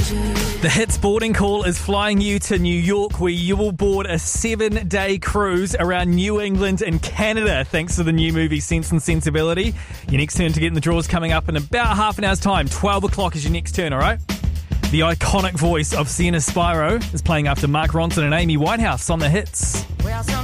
The Hits boarding call is flying you to New York, where you will board a 7-day cruise around New England and Canada, thanks to the new movie Sense and Sensibility. Your next turn to get in the draws coming up in about half an hour's time. 12 o'clock is your next turn, all right? The iconic voice of Sienna Spiro is playing after Mark Ronson and Amy Winehouse on The Hits.